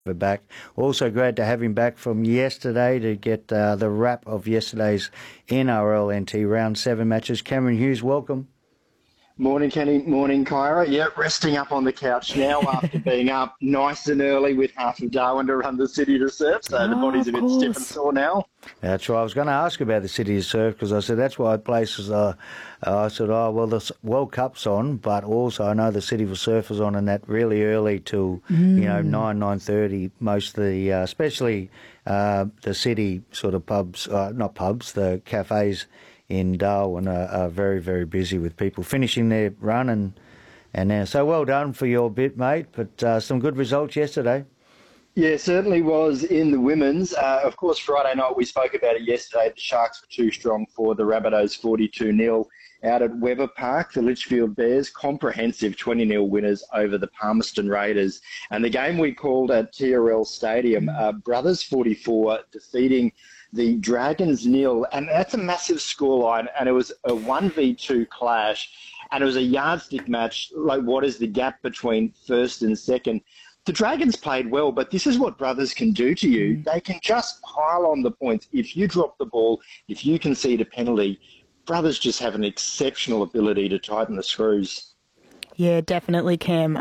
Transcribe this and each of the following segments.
back. Also glad to have him back from yesterday to get the wrap of yesterday's NRL NT Round 7 matches. Cameron Hughes, welcome. Morning, Kenny. Morning, Kyra. Yeah, resting up on the couch now after being up nice and early with half of Darwin to run the City to Surf, so the body's a bit stiff and sore now. That's right. I was going to ask about the City to Surf because I said that's why places are. I said, the World Cup's on, but also I know the City for Surf is on, and that really early till 9:30. Most of the, especially the City sort of pubs, not pubs, the cafes in Darwin are very, very busy with people finishing their run and now. So well done for your bit, mate. But some good results yesterday. Yeah, certainly was in the women's. Of course, Friday night we spoke about it yesterday. The Sharks were too strong for the Rabbitohs 42-0 out at Weber Park. The Litchfield Bears, comprehensive 20-0 winners over the Palmerston Raiders. And the game we called at TRL Stadium, Brothers 44 defeating the Dragons 0, and that's a massive scoreline, and it was a 1v2 clash, and it was a yardstick match, like what is the gap between first and second. The Dragons played well, but this is what Brothers can do to you. They can just pile on the points. If you drop the ball, if you concede a penalty, Brothers just have an exceptional ability to tighten the screws. Yeah, definitely, Cam.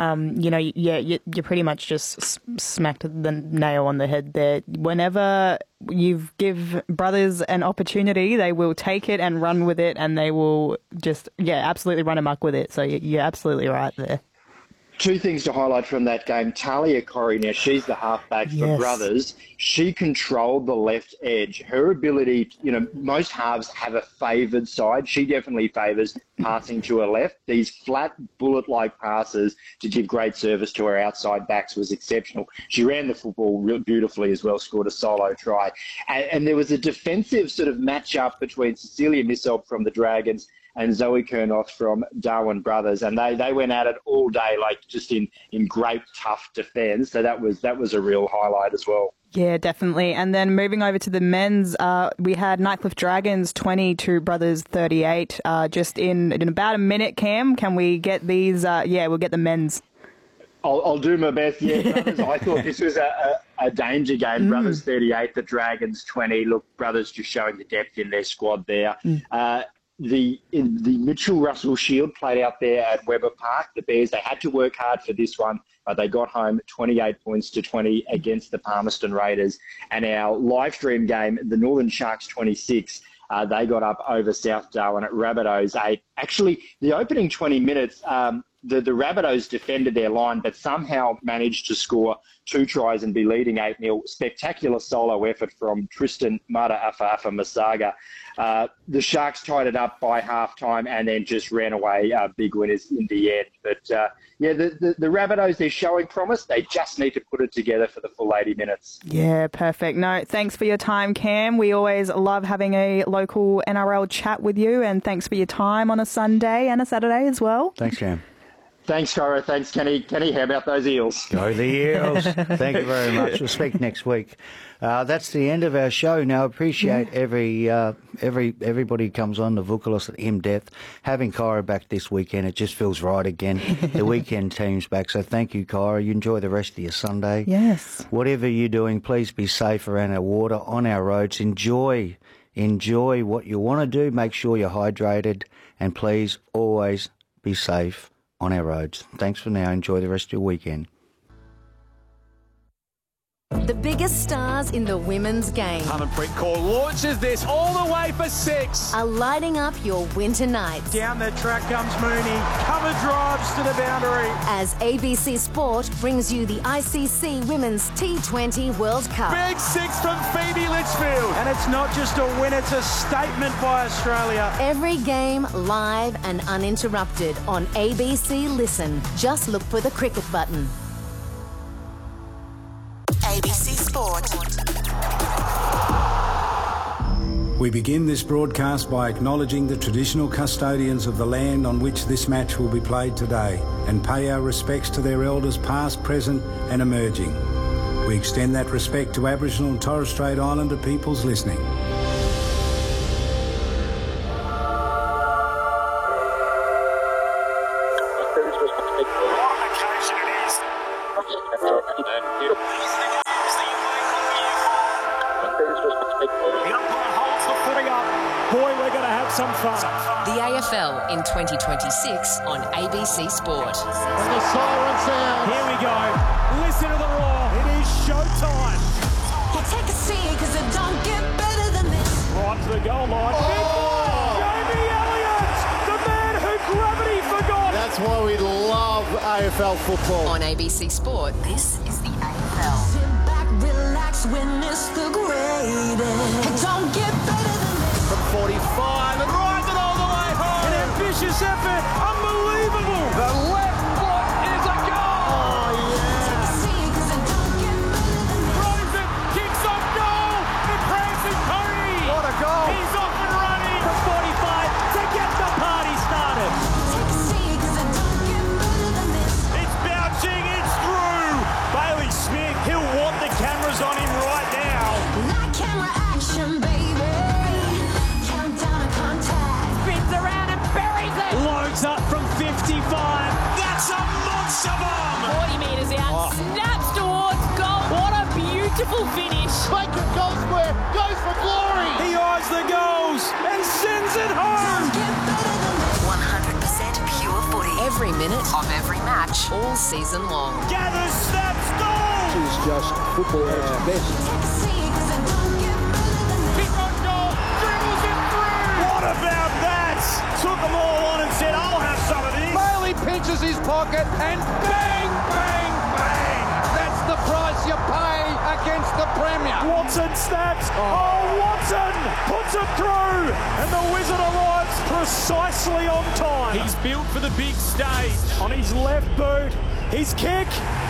You pretty much just smacked the nail on the head there. Whenever you give Brothers an opportunity, they will take it and run with it, and they will just, absolutely run amok with it. So you're absolutely right there. Two things to highlight from that game. Talia Corey, now she's the halfback for Brothers. She controlled the left edge. Her ability, most halves have a favoured side. She definitely favours passing to her left. These flat, bullet-like passes to give great service to her outside backs was exceptional. She ran the football real beautifully as well, scored a solo try. And there was a defensive sort of match-up between Cecilia Missop from the Dragons and Zoe Kernoth from Darwin Brothers, and they went at it all day, like just in great tough defence. So that was a real highlight as well. Yeah, definitely. And then moving over to the men's, we had Nightcliff Dragons 22 Brothers 38. Just in about a minute, Cam, can we get these? We'll get the men's. I'll do my best. Yeah, Brothers, I thought this was a danger game. Brothers 38, the Dragons 20. Look, Brothers just showing the depth in their squad there. The Mitchell-Russell Shield played out there at Weber Park. The Bears, they had to work hard for this one, but they got home 28 points to 20 against the Palmerston Raiders. And our live stream game, the Northern Sharks 26, they got up over South Darwin at Rabbitohs 8. Actually, the opening 20 minutes, the Rabbitohs defended their line, but somehow managed to score 2 tries and be leading 8-0. Spectacular solo effort from Tristan Mata-Afa Masaga. The Sharks tied it up by half-time and then just ran away big winners in the end. But, the Rabbitohs, they're showing promise. They just need to put it together for the full 80 minutes. Yeah, perfect. No, thanks for your time, Cam. We always love having a local NRL chat with you, and thanks for your time on a Sunday and a Saturday as well. Thanks, Cam. Thanks, Cora. Thanks, Kenny. Kenny, how about those Eels? Go the Eels. Thank you very much. We'll speak next week. That's the end of our show. Now, appreciate everybody who comes on the Vukalos in depth. Having Kyra back this weekend, it just feels right again. The weekend team's back. So thank you, Kyra. You enjoy the rest of your Sunday. Yes. Whatever you're doing, please be safe around our water, on our roads. Enjoy what you want to do. Make sure you're hydrated. And please always be safe on our roads. Thanks for now. Enjoy the rest of your weekend. The biggest stars in the women's game Harmanpreet Kaur launches this all the way for 6. are lighting up your winter nights. Down the track comes Mooney. Cover drives to the boundary. As ABC Sport brings you the ICC Women's T20 World Cup. Big 6 from Phoebe Litchfield. And it's not just a win, it's a statement by Australia. Every game live and uninterrupted on ABC Listen. Just look for the cricket button. ABC Sport. We begin this broadcast by acknowledging the traditional custodians of the land on which this match will be played today and pay our respects to their elders past, present and emerging. We extend that respect to Aboriginal and Torres Strait Islander peoples listening. What occasion it is. some fun. The AFL in 2026 on ABC Sport. And the siren sounds. Here we go. Listen to the roar. It is showtime. You take a seat because it don't get better than this. Right to the goal line. Big one. Jamie Elliott, the man who gravity forgot. That's why we love AFL football. On ABC Sport, this is the AFL. Sit back, relax, witness the greatest. It don't get better than this. From 45 and rides it all the way home. An ambitious effort. Unbelievable. The left foot is a goal. Oh, yeah. Take a seat because it don't get better than this. Throws it, kicks off goal. The prancing pony. What a goal. He's off and running from 45 to get the party started. Take a seat because it don't get better than this. It's bouncing, it's through. Bailey Smith, he'll want the cameras on him right now. Light camera action, baby. Countdown to contact. Spins around and buries it. Loads up from 55. That's a monster bomb. 40 metres out. Snaps towards goal. What a beautiful finish. Make it goal square. Goes for glory. He eyes the goals and sends it home. Get better than this. 100% pure footy. Every minute of every match, all season long. Gathers, snaps, goal. It's just football at its best. Take a seat because it don't get better than this. Kick on goal, dribbles it through. What about that? Took them all on and said, I'll have some of this. Bailey pinches his pocket and bang, bang, bang. That's the price you pay against the Premier. Watson snaps. Oh, Watson puts it through. And the Wizard arrives precisely on time. He's built for the big stage. On his left boot, his kick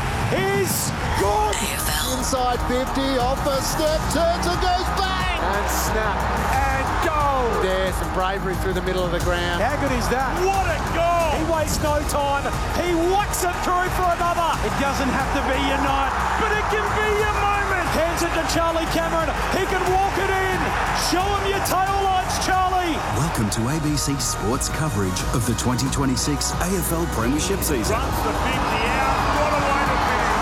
is good. Inside 50, off a step, turns and goes bang. And snap. And goal. There's some bravery through the middle of the ground. How good is that? What a goal. He wastes no time. He whacks it through for another. It doesn't have to be your night, but it can be your moment. Hands it to Charlie Cameron. He can walk it in. Show him your tail lights, Charlie. Welcome to ABC Sports coverage of the 2026 AFL Premiership season. Runs the 50 out. What a way to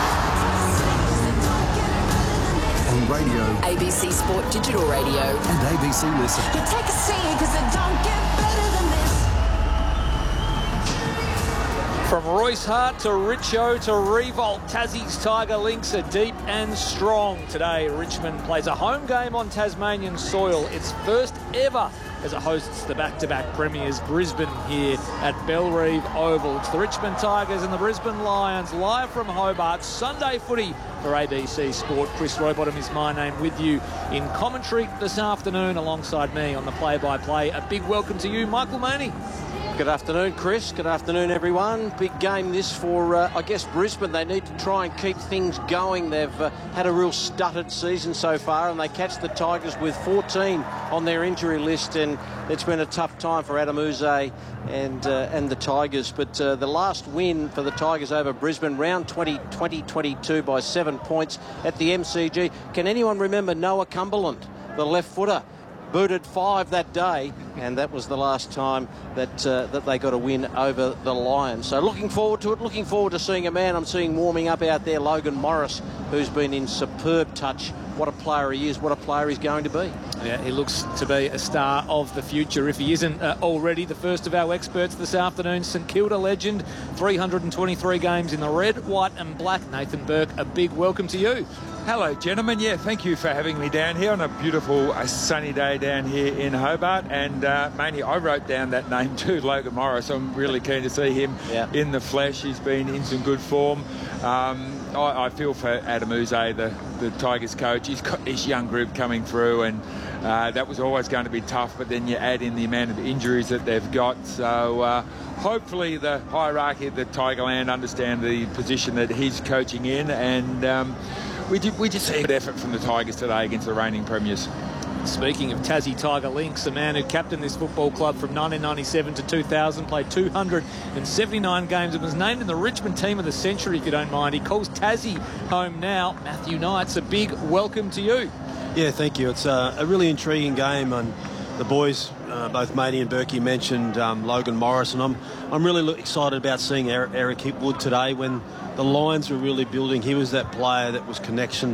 finish. On radio ABC Sport Digital Radio. and ABC Listen. You take a seat because it don't get better than this. From Royce Hart to Richo to Revolt, Tassie's Tiger Lynx are deep and strong. Today, Richmond plays a home game on Tasmanian soil. Its first ever as it hosts the back-to-back premiers, Brisbane, here at Bellerive Oval. It's the Richmond Tigers and the Brisbane Lions live from Hobart. Sunday footy for ABC Sport. Chris Rowbottom is my name, with you in commentary this afternoon alongside me on the play-by-play. A big welcome to you, Michael Maney. Good afternoon, Chris. Good afternoon, everyone. Big game this for, I guess, Brisbane. They need to try and keep things going. They've had a real stuttered season so far, and they catch the Tigers with 14 on their injury list, and it's been a tough time for Adam Uze and the Tigers. But the last win for the Tigers over Brisbane, round 2022 by 7 points at the MCG. Can anyone remember Noah Cumberland, the left footer? Booted 5 that day, and that was the last time that they got a win over the Lions. So looking forward to it, looking forward to seeing a man I'm seeing warming up out there, Logan Morris, who's been in superb touch. What a player he is, what a player he's going to be. Yeah, he looks to be a star of the future, if he isn't already. The first of our experts this afternoon, St Kilda legend, 323 games in the red, white and black. Nathan Burke, a big welcome to you. Hello, gentlemen. Yeah, thank you for having me down here on a beautiful sunny day down here in Hobart. And mainly I wrote down that name too, Logan Morris. I'm really keen to see him in the flesh. He's been in some good form. I feel for Adam Uze, the Tigers coach. He's got this young group coming through, and that was always going to be tough, but then you add in the amount of injuries that they've got. So hopefully the hierarchy of the Tigerland understand the position that he's coaching in, and we just see a good effort from the Tigers today against the reigning premiers. Speaking of Tassie Tiger Lynx, a man who captained this football club from 1997 to 2000, played 279 games and was named in the Richmond Team of the Century, if you don't mind. He calls Tassie home now. Matthew Knights, a big welcome to you. Yeah, thank you. It's a really intriguing game, and the boys, both Matey and Berkey, mentioned Logan Morris, and I'm really excited about seeing Eric Hipwood today. When the Lions were really building, he was that player that was connection